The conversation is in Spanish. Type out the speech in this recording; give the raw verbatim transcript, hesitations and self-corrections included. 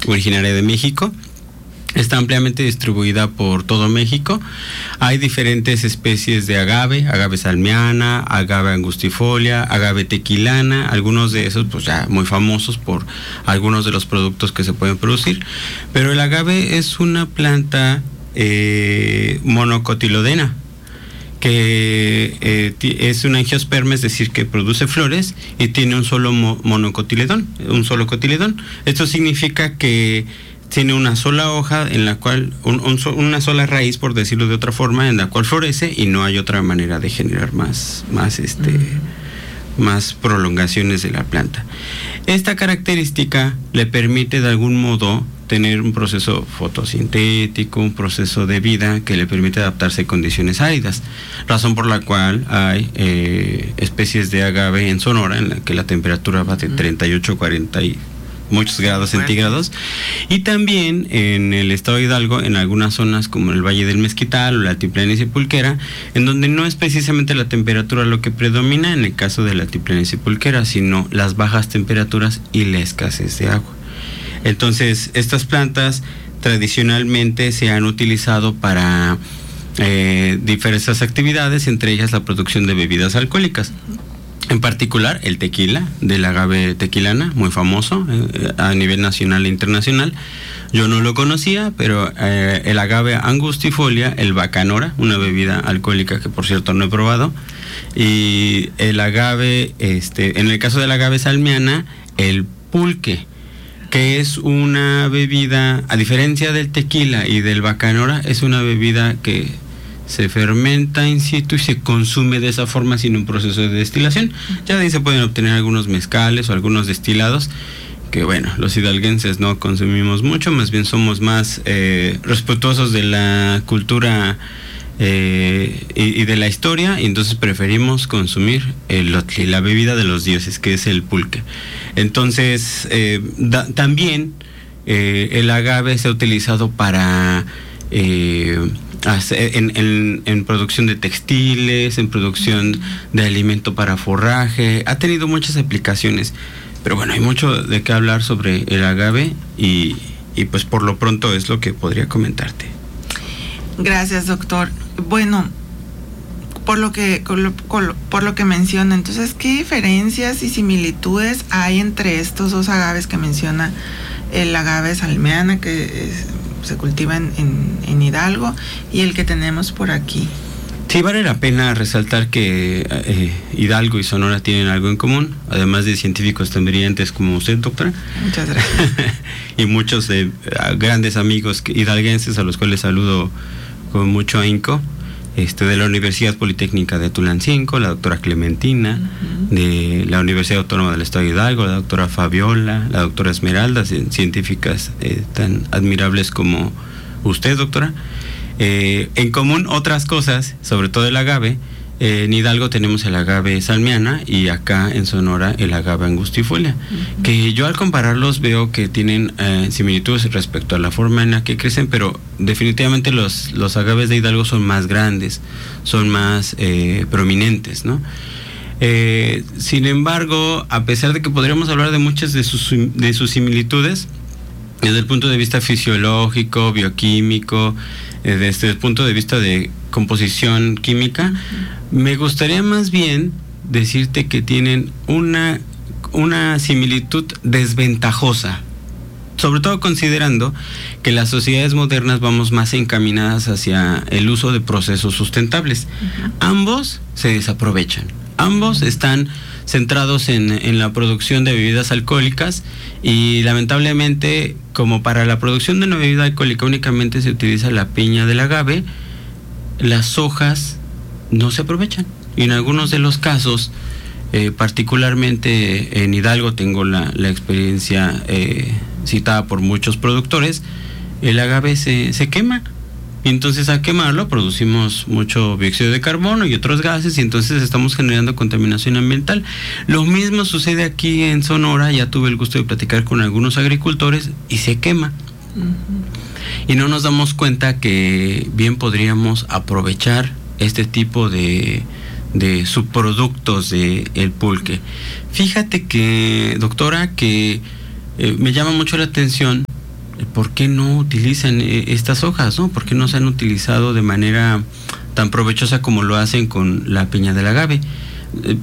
originaria de México. Está ampliamente distribuida por todo México. Hay diferentes especies de agave, agave salmiana, agave angustifolia, agave tequilana, algunos de esos pues ya muy famosos por algunos de los productos que se pueden producir. Pero el agave es una planta eh, monocotilodena, que eh, es una angiosperma, es decir, que produce flores y tiene un solo mo- monocotiledón, un solo cotiledón. Esto significa que tiene una sola hoja en la cual, un, un, una sola raíz, por decirlo de otra forma, en la cual florece y no hay otra manera de generar más, más, este, mm. más prolongaciones de la planta. Esta característica le permite de algún modo tener un proceso fotosintético, un proceso de vida que le permite adaptarse a condiciones áridas, razón por la cual hay eh, especies de agave en Sonora en la que la temperatura va de treinta y ocho a cuarenta y muchos grados centígrados, y también en el estado de Hidalgo, en algunas zonas como el Valle del Mezquital o la altiplanicie pulquera, en donde no es precisamente la temperatura lo que predomina en el caso de la altiplanicie pulquera, sino las bajas temperaturas y la escasez de agua. Entonces, estas plantas tradicionalmente se han utilizado para eh, diversas actividades, entre ellas la producción de bebidas alcohólicas. En particular, el tequila, del agave tequilana, muy famoso eh, a nivel nacional e internacional. Yo no lo conocía, pero eh, el agave angustifolia, el bacanora, una bebida alcohólica que por cierto no he probado, y el agave, este, en el caso del agave salmiana, el pulque, que es una bebida, a diferencia del tequila y del bacanora, es una bebida que se fermenta in situ y se consume de esa forma sin un proceso de destilación. Ya de ahí se pueden obtener algunos mezcales o algunos destilados que, bueno, los hidalguenses no consumimos mucho, más bien somos más eh, respetuosos de la cultura eh, y, y de la historia, y entonces preferimos consumir el otli, la bebida de los dioses, que es el pulque. Entonces, eh, da, también eh, el agave se ha utilizado para eh, En, en, en producción de textiles, en producción de alimento para forraje, ha tenido muchas aplicaciones, pero bueno, hay mucho de qué hablar sobre el agave y, y pues por lo pronto es lo que podría comentarte. Gracias, doctor. Bueno, por lo que por lo que menciona, entonces, ¿qué diferencias y similitudes hay entre estos dos agaves que menciona? El agave salmiana, que es, se cultiva en, en, en Hidalgo, y el que tenemos por aquí. Sí, vale la pena resaltar que eh, Hidalgo y Sonora tienen algo en común, además de científicos tan brillantes como usted, doctora. Muchas gracias. Y muchos eh, grandes amigos hidalguenses a los cuales saludo con mucho ahínco, este, de la Universidad Politécnica de Tulancingo, la doctora Clementina, uh-huh. de la Universidad Autónoma del Estado de Hidalgo, la doctora Fabiola, la doctora Esmeralda, científicas eh, tan admirables como usted, doctora. Eh, en común otras cosas, sobre todo el agave. Eh, en Hidalgo tenemos el agave salmiana y acá en Sonora el agave angustifolia, uh-huh. que yo al compararlos veo que tienen eh, similitudes respecto a la forma en la que crecen, pero definitivamente los, los agaves de Hidalgo son más grandes, son más eh, prominentes, ¿no? Eh, sin embargo, a pesar de que podríamos hablar de muchas de sus, de sus similitudes, desde el punto de vista fisiológico, bioquímico, eh, desde el punto de vista de composición química, uh-huh. me gustaría más bien decirte que tienen una, una similitud desventajosa, sobre todo considerando que las sociedades modernas vamos más encaminadas hacia el uso de procesos sustentables. Uh-huh. Ambos se desaprovechan, ambos están centrados en, en la producción de bebidas alcohólicas, y lamentablemente, como para la producción de una bebida alcohólica únicamente se utiliza la piña del agave, las hojas no se aprovechan, y en algunos de los casos, eh, particularmente en Hidalgo tengo la, la experiencia eh, citada por muchos productores, el agave se, se quema, y entonces al quemarlo producimos mucho dióxido de carbono y otros gases, y entonces estamos generando contaminación ambiental. Lo mismo sucede aquí en Sonora. Ya tuve el gusto de platicar con algunos agricultores y se quema. Uh-huh. Y no nos damos cuenta que bien podríamos aprovechar este tipo de, de subproductos de el pulque. Fíjate que, doctora, que eh, me llama mucho la atención ¿por qué no utilizan estas hojas, no? ¿Por qué no se han utilizado de manera tan provechosa como lo hacen con la piña del agave?